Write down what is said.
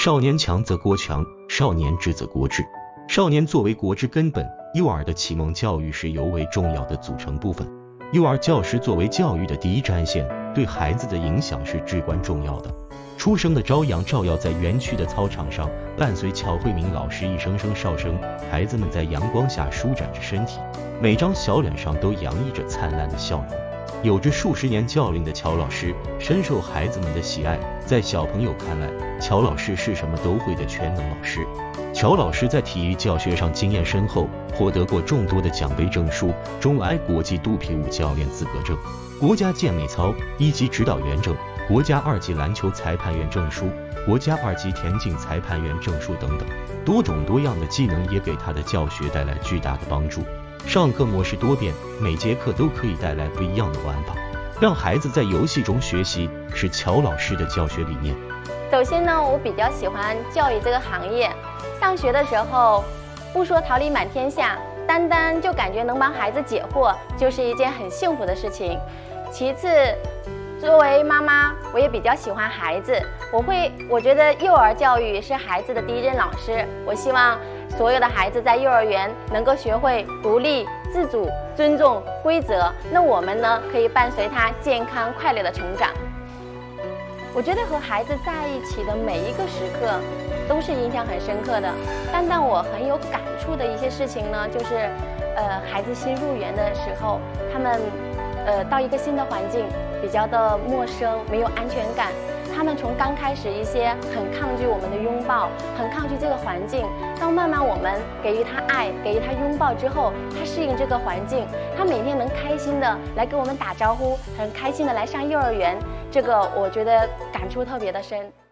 少年强则国强，少年智则国智。少年作为国之根本，幼儿的启蒙教育是尤为重要的组成部分。幼儿教师作为教育的第一战线，对孩子的影响是至关重要的。初生的朝阳照耀在园区的操场上，伴随乔慧敏老师一声声哨声，孩子们在阳光下舒展着身体，每张小脸上都洋溢着灿烂的笑容。有着数十年教龄的乔老师深受孩子们的喜爱，在小朋友看来，乔老师是什么都会的全能老师。乔老师在体育教学上经验深厚，获得过众多的奖杯证书，中外国际肚皮舞教练资格证、国家健美操1级指导员证、国家2级篮球裁判员证书、国家2级田径裁判员证书等等，多种多样的技能也给他的教学带来巨大的帮助。上课模式多变，每节课都可以带来不一样的玩法，让孩子在游戏中学习，是乔老师的教学理念。 首先呢，我比较喜欢教育这个行业。上学的时候，不说桃李满天下，单单就感觉能帮孩子解惑，就是一件很幸福的事情。其次，作为妈妈，我也比较喜欢孩子，我觉得幼儿教育是孩子的第一任老师。我希望所有的孩子在幼儿园能够学会独立、自主、尊重、规则。那我们呢，可以伴随他健康快乐的成长。我觉得和孩子在一起的每一个时刻都是印象很深刻的。但我很有感触的一些事情呢，就是孩子新入园的时候，他们到一个新的环境比较的陌生，没有安全感。他们从刚开始一些很抗拒我们的拥抱，很抗拒这个环境，到慢慢我们给予他爱，给予他拥抱之后，他适应这个环境，他每天能开心的来跟我们打招呼，很开心的来上幼儿园，这个我觉得感触特别的深。